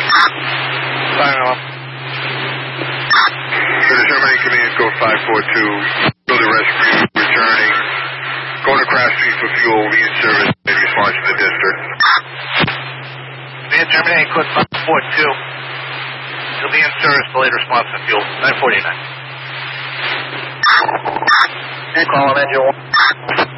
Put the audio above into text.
Fire alarm. Terminating command code 542. Building rescue returning. Going to Craft Street for fuel. Be in service in response to the district. Command terminating code 542. You'll be in service for late response to fuel. 949. Call on engine 1.